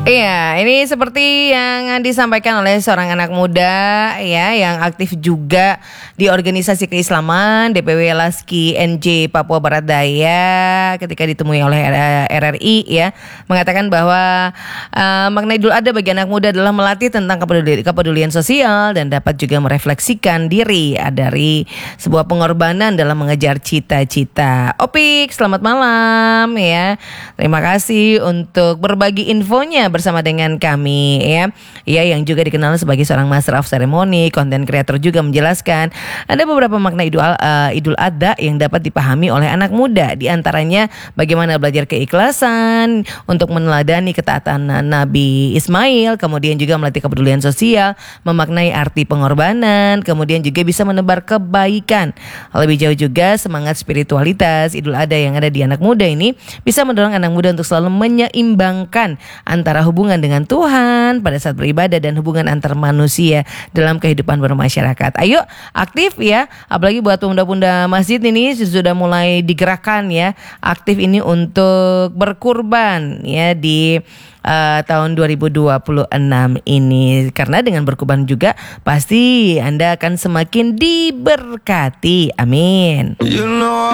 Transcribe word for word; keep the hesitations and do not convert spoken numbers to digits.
Iya, ini seperti yang disampaikan oleh seorang anak muda ya yang aktif juga di organisasi keislaman D P W Laski N J Papua Barat Daya ketika ditemui oleh R R I ya, mengatakan bahwa uh, makna Idul Adha bagi anak muda adalah melatih tentang kepeduli, kepedulian sosial dan dapat juga merefleksikan diri dari sebuah pengorbanan dalam mengejar cita-cita. Opik, selamat malam ya. Terima kasih untuk berbagi infonya bersama dengan kami ya. Ya, yang juga dikenal sebagai seorang Master of Ceremony, konten kreator, juga menjelaskan ada beberapa makna Idul uh, Idul Adha yang dapat dipahami oleh anak muda. Di antaranya bagaimana belajar keikhlasan untuk meneladani ketaatan Nabi Ismail, kemudian juga melatih kepedulian sosial, memaknai arti pengorbanan, kemudian juga bisa menebar kebaikan. Lebih jauh juga semangat spiritualitas Idul Adha yang ada di anak muda ini bisa mendorong anak muda untuk selalu menyeimbangkan antara hubungan dengan Tuhan pada saat beribadah dan hubungan antar manusia dalam kehidupan bermasyarakat. Ayo aktif ya, apalagi buat pemuda-pemuda masjid ini sudah mulai digerakkan ya, aktif ini untuk berkurban ya di uh, tahun dua ribu dua puluh enam ini, karena dengan berkurban juga pasti Anda akan semakin diberkati. Amin. You know